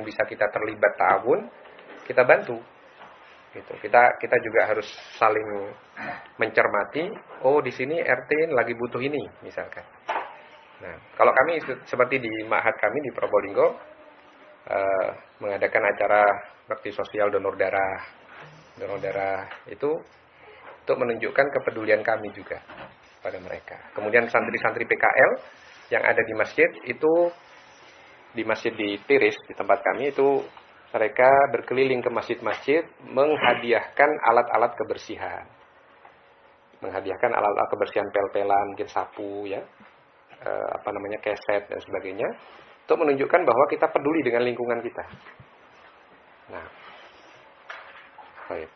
yang bisa kita terlibat ta'awun, kita bantu. Gitu. Kita juga harus saling mencermati, oh di sini RT lagi butuh ini misalkan. Nah, kalau kami seperti di ma'had kami di Probolinggo mengadakan acara bakti sosial donor darah itu untuk menunjukkan kepedulian kami juga pada mereka. Kemudian santri-santri PKL yang ada di masjid itu, di masjid di Tiris di tempat kami itu, mereka berkeliling ke masjid-masjid menghadiahkan alat-alat kebersihan. Menghadiahkan alat-alat kebersihan, pel-pelan, mungkin sapu ya. Keset dan sebagainya, untuk menunjukkan bahwa kita peduli dengan lingkungan kita. Nah, baik.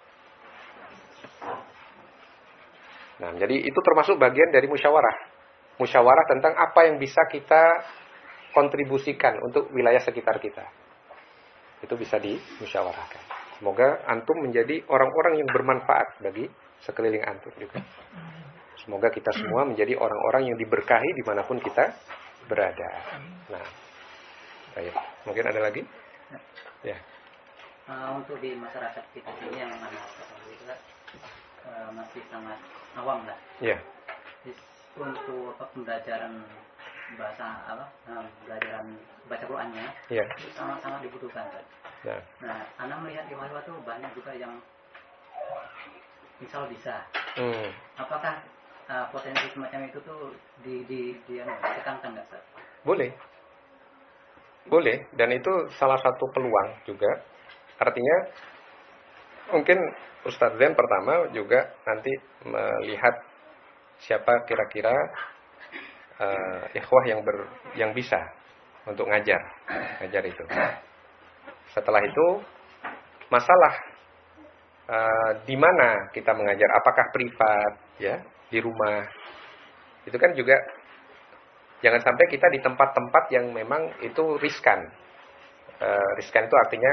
Nah, jadi itu termasuk bagian dari musyawarah. Musyawarah tentang apa yang bisa kita kontribusikan untuk wilayah sekitar kita. Itu bisa dimusyawarahkan. Semoga antum menjadi orang-orang yang bermanfaat bagi sekeliling antum juga. Semoga kita semua menjadi orang-orang yang diberkahi dimanapun kita berada. Nah, baik. Mungkin ada lagi? Ya. Untuk di masyarakat kita ini yang mana masih sangat awam lah. Ya. Untuk pembelajaran pembelajaran baca Qur'annya, ya, itu sangat-sangat dibutuhkan kan. Ya. Nah, Anda melihat di mahasiswa tuh banyak juga yang misal bisa. Apakah potensi semacam itu tuh ditekankan nggak, Ustaz? Boleh, dan itu salah satu peluang juga. Artinya mungkin Ustadz Zen pertama juga nanti melihat siapa kira-kira ikhwah yang bisa untuk ngajar itu. Setelah itu masalah di mana kita mengajar, apakah privat ya, di rumah. Itu kan juga jangan sampai kita di tempat-tempat yang memang itu riskan. Riskan itu artinya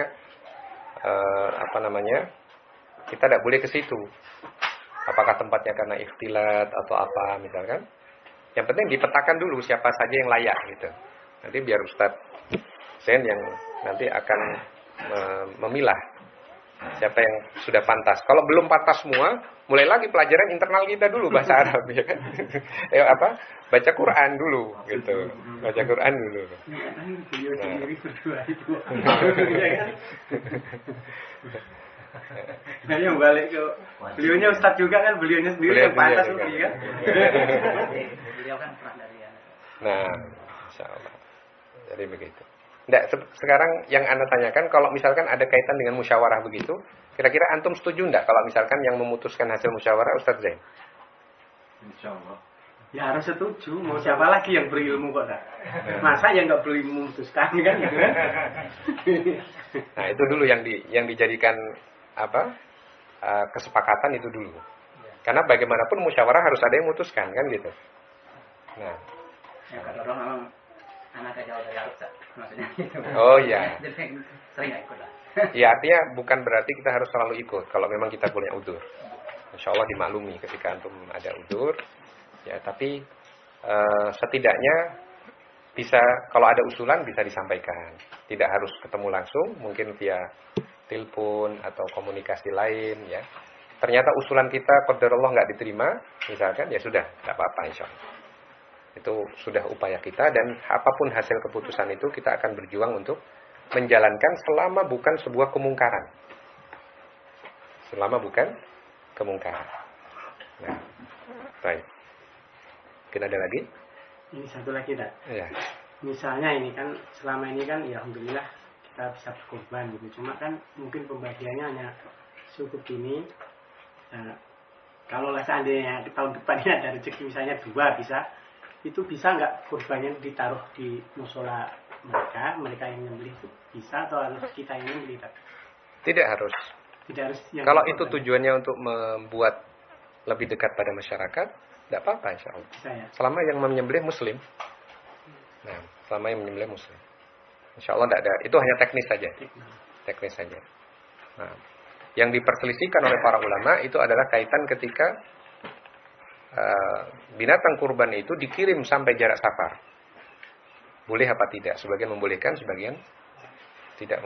kita tidak boleh ke situ. Apakah tempatnya karena ikhtilat atau apa misalkan. Yang penting dipetakan dulu siapa saja yang layak gitu. Nanti biar Ustadz Zen yang nanti akan memilah siapa yang sudah pantas. Kalau belum pantas semua, mulai lagi pelajaran internal kita dulu bahasa Arab ya kan. Baca Quran dulu gitu. Baca Quran dulu. Nah, yang balik ke beliaunya Ustadz juga kan, beliaunya sendiri yang pantas juga kan. Beliau kan pernah dari Nah, insyaallah. Jadi begitu. Sekarang yang Anda tanyakan, kalau misalkan ada kaitan dengan musyawarah begitu, kira-kira antum setuju enggak kalau misalkan yang memutuskan hasil musyawarah Ustadz Zain? Insyaallah. Ya harus setuju, mau siapa lagi yang berilmu kok dah. Masa yang enggak berilmu memutuskan kan gitu kan? Nah, itu dulu yang dijadikan kesepakatan itu dulu. Karena bagaimanapun musyawarah harus ada yang memutuskan kan gitu. Nah, ya kata orang memang anak jauh dari Arab maksudnya gitu. Oh iya. Jadi sering nggak ikut lah. Ya artinya bukan berarti kita harus selalu ikut kalau memang kita punya udzur. Insyaallah dimaklumi ketika antum ada udzur. Ya tapi setidaknya bisa, kalau ada usulan bisa disampaikan. Tidak harus ketemu langsung, mungkin via telepon atau komunikasi lain ya. Ternyata usulan kita qadarullah nggak diterima, misalkan ya sudah, nggak apa-apa insyaallah. Itu sudah upaya kita, dan apapun hasil keputusan itu kita akan berjuang untuk menjalankan selama bukan sebuah kemungkaran. Selama bukan kemungkaran. Nah, baik. Mungkin ada lagi? Ini satu lagi dah. Ya. Misalnya ini kan selama ini kan ya alhamdulillah kita bisa berkorban gitu. Cuma kan mungkin pembagiannya hanya cukup ini. Nah, kalau seandainya tahun depan ini ada rezeki misalnya 2 bisa, itu bisa nggak kurbannya ditaruh di musola mereka yang membeli itu bisa, atau harus kita yang membeli? Tidak harus. Tidak harus. Kalau itu tujuannya untuk membuat lebih dekat pada masyarakat, tidak apa-apa insyaallah. Ya? Selama yang menyembelih muslim. Nah, selama yang menyembelih muslim, insyaallah tidak ada. Itu hanya teknis saja. Teknis saja. Nah, yang diperselisihkan oleh para ulama itu adalah kaitan ketika binatang kurban itu dikirim sampai jarak safar. Boleh apa tidak? Sebagian membolehkan, sebagian tidak